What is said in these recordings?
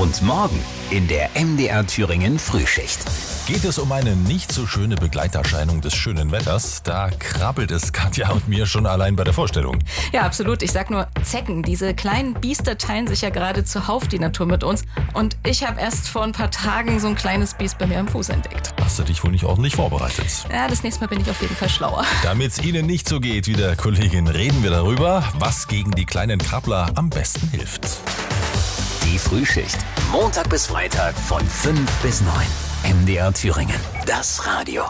Und morgen in der MDR Thüringen Frühschicht. Geht es um eine nicht so schöne Begleiterscheinung des schönen Wetters? Da krabbelt es Katja und mir schon allein bei der Vorstellung. Ja, absolut. Ich sag nur Zecken. Diese kleinen Biester teilen sich ja gerade zuhauf die Natur mit uns. Und ich habe erst vor ein paar Tagen so ein kleines Biest bei mir am Fuß entdeckt. Hast du dich wohl nicht ordentlich vorbereitet? Ja, das nächste Mal bin ich auf jeden Fall schlauer. Damit es Ihnen nicht so geht wie der Kollegin, reden wir darüber, was gegen die kleinen Krabbler am besten hilft. Die Frühschicht. Montag bis Freitag von 5 bis 9. MDR Thüringen. Das Radio.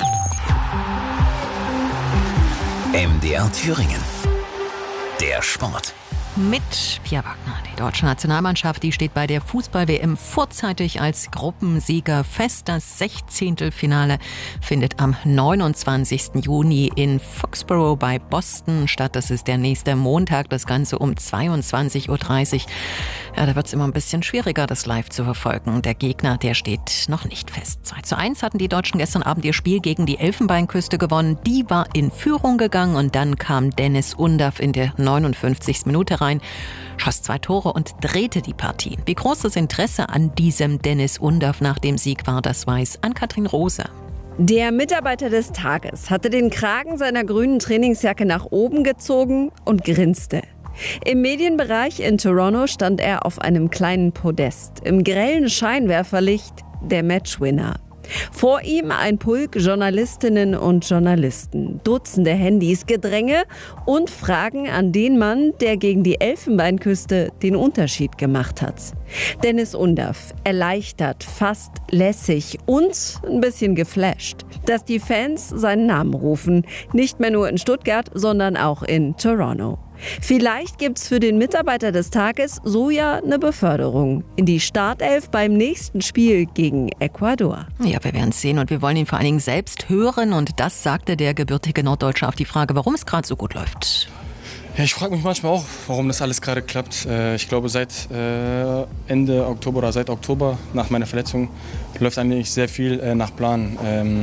MDR Thüringen. Der Sport. Mit Pia Wagner. Die deutsche Nationalmannschaft, die steht bei der Fußball-WM vorzeitig als Gruppensieger fest. Das 16. Finale findet am 29. Juni in Foxborough bei Boston statt. Das ist der nächste Montag, das Ganze um 22.30 Uhr. Ja, da wird es immer ein bisschen schwieriger, das live zu verfolgen. Der Gegner, der steht noch nicht fest. 2:1 hatten die Deutschen gestern Abend ihr Spiel gegen die Elfenbeinküste gewonnen. Die war in Führung gegangen und dann kam Dennis Undaff in der 59. Minute rein, schoss 2 Tore und drehte die Partie. Wie groß das Interesse an diesem Dennis Undaff nach dem Sieg war, das weiß Ann-Kathrin Rose. Der Mitarbeiter des Tages hatte den Kragen seiner grünen Trainingsjacke nach oben gezogen und grinste. Im Medienbereich in Toronto stand er auf einem kleinen Podest. Im grellen Scheinwerferlicht der Matchwinner. Vor ihm ein Pulk Journalistinnen und Journalisten, Dutzende Handys, Gedränge und Fragen an den Mann, der gegen die Elfenbeinküste den Unterschied gemacht hat. Dennis Undaff, erleichtert, fast lässig und ein bisschen geflasht, dass die Fans seinen Namen rufen. Nicht mehr nur in Stuttgart, sondern auch in Toronto. Vielleicht gibt's für den Mitarbeiter des Tages so ja eine Beförderung in die Startelf beim nächsten Spiel gegen Ecuador. Ja, wir werden es sehen und wir wollen ihn vor allen Dingen selbst hören. Und das sagte der gebürtige Norddeutsche auf die Frage, warum es gerade so gut läuft. Ja, ich frage mich manchmal auch, warum das alles gerade klappt. Ich glaube, seit Ende Oktober oder seit Oktober nach meiner Verletzung läuft eigentlich sehr viel nach Plan.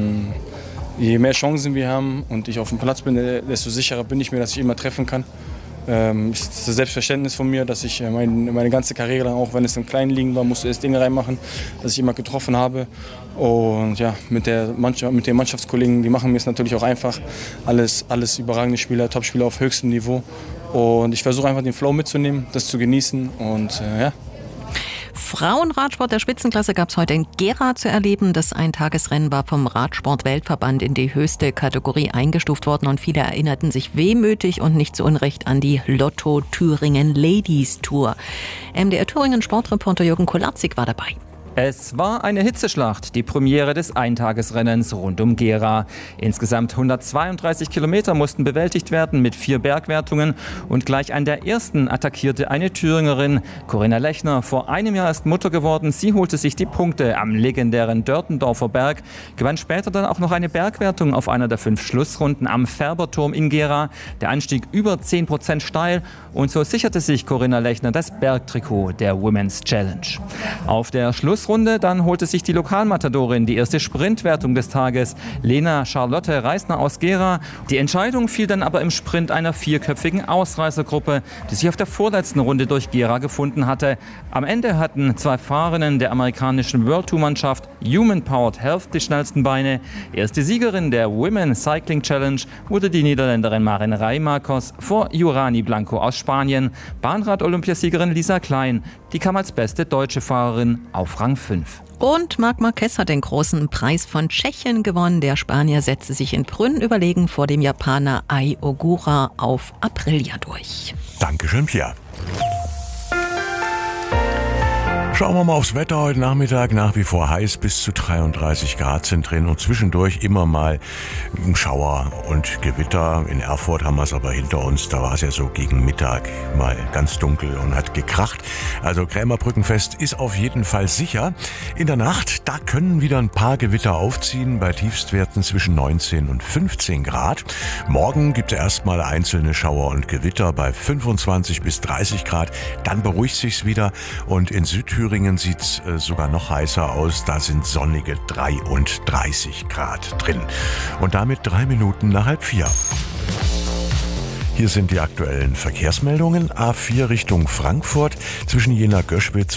Je mehr Chancen wir haben und ich auf dem Platz bin, desto sicherer bin ich mir, dass ich immer treffen kann. Es ist das Selbstverständnis von mir, dass ich meine ganze Karriere lang, auch wenn es in kleinen Ligen war, musste ich Dinge reinmachen, dass ich immer getroffen habe. Und ja, mit den Mannschaftskollegen, die machen mir es natürlich auch einfach. Alles überragende Spieler, Topspieler auf höchstem Niveau. Und ich versuche einfach den Flow mitzunehmen, das zu genießen und ja. Frauenradsport der Spitzenklasse gab es heute in Gera zu erleben. Das Eintagesrennen war vom Radsport-Weltverband in die höchste Kategorie eingestuft worden und viele erinnerten sich wehmütig und nicht zu Unrecht an die Lotto Thüringen Ladies Tour. MDR Thüringen Sportreporter Jürgen Kolatzig war dabei. Es war eine Hitzeschlacht, die Premiere des Eintagesrennens rund um Gera. Insgesamt 132 Kilometer mussten bewältigt werden mit 4 Bergwertungen und gleich an der ersten attackierte eine Thüringerin. Corinna Lechner, vor einem Jahr ist Mutter geworden. Sie holte sich die Punkte am legendären Dörtendorfer Berg, gewann später dann auch noch eine Bergwertung auf einer der 5 Schlussrunden am Färberturm in Gera. Der Anstieg über 10% steil und so sicherte sich Corinna Lechner das Bergtrikot der Women's Challenge. Auf der Schlussrunde dann holte sich die Lokalmatadorin die erste Sprintwertung des Tages, Lena Charlotte Reisner aus Gera. Die Entscheidung fiel dann aber im Sprint einer 4-köpfigen Ausreißergruppe, die sich auf der vorletzten Runde durch Gera gefunden hatte. Am Ende hatten 2 Fahrerinnen der amerikanischen World Tour Mannschaft Human Powered Health die schnellsten Beine. Erste Siegerin der Women Cycling Challenge wurde die Niederländerin Maren Rijmakos vor Jurani Blanco aus Spanien. Bahnrad-Olympiasiegerin Lisa Klein, die kam als beste deutsche Fahrerin auf Rang 5. Und Marc Marquez hat den großen Preis von Tschechien gewonnen. Der Spanier setzte sich in Brünn überlegen vor dem Japaner Ai Ogura auf Aprilia durch. Dankeschön, Pia. Schauen wir mal aufs Wetter heute Nachmittag. Nach wie vor heiß, bis zu 33 Grad sind drin und zwischendurch immer mal Schauer und Gewitter. In Erfurt haben wir es aber hinter uns. Da war es ja so gegen Mittag mal ganz dunkel und hat gekracht. Also Krämerbrückenfest ist auf jeden Fall sicher. In der Nacht, da können wieder ein paar Gewitter aufziehen bei Tiefstwerten zwischen 19 und 15 Grad. Morgen gibt es erstmal einzelne Schauer und Gewitter bei 25 bis 30 Grad. Dann beruhigt sich's wieder und in Südthüringen sieht's sogar noch heißer aus. Da sind sonnige 33 Grad drin. Und damit 3 Minuten nach 3:30. Hier sind die aktuellen Verkehrsmeldungen. A4 Richtung Frankfurt zwischen Jena-Göschwitz